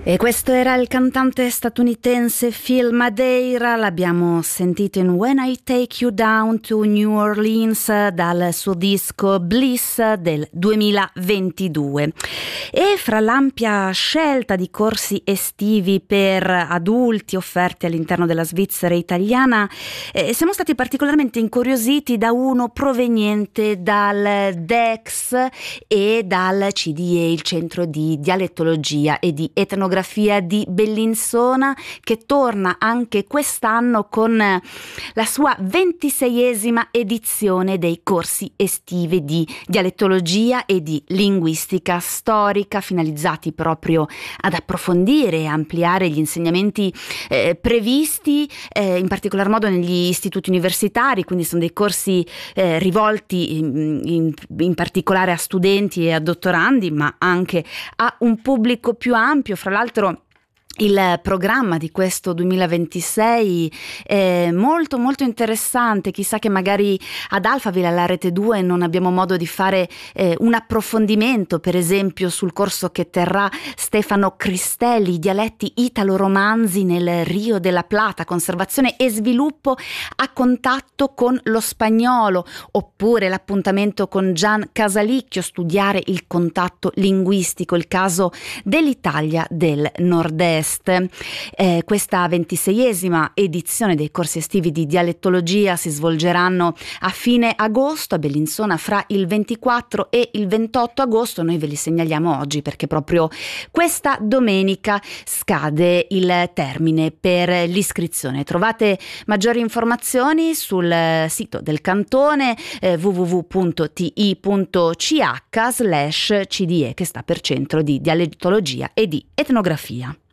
E questo era il cantante statunitense Phil Madeira, l'abbiamo sentito in When I Take You Down to New Orleans dal suo disco Bliss del 2022. E fra l'ampia scelta di corsi estivi per adulti offerti all'interno della Svizzera italiana, siamo stati particolarmente incuriositi da uno proveniente dal DEX e dal CDE, il Centro di Dialettologia e di Etnografia di Bellinzona, che torna anche quest'anno con la sua 26esima edizione dei corsi estivi di dialettologia e di linguistica storica, finalizzati proprio ad approfondire e ampliare gli insegnamenti previsti in particolar modo negli istituti universitari, quindi sono dei corsi rivolti in particolare a studenti e a dottorandi, ma anche a un pubblico più ampio. Fra l'altro il programma di questo 2026 è molto molto interessante. Chissà che magari ad Alphaville, alla Rete 2, non abbiamo modo di fare un approfondimento, per esempio sul corso che terrà Stefano Cristelli, i dialetti italo-romanzi nel Rio della Plata, conservazione e sviluppo a contatto con lo spagnolo, oppure l'appuntamento con Gian Casalicchio, studiare il contatto linguistico, il caso dell'Italia del Nord-Est. Questa 26esima edizione dei corsi estivi di dialettologia si svolgeranno a fine agosto a Bellinzona fra il 24 e il 28 agosto. Noi ve li segnaliamo oggi perché proprio questa domenica scade il termine per l'iscrizione. Trovate maggiori informazioni sul sito del cantone www.ti.ch/CDE, che sta per Centro di Dialettologia e di Etnografia.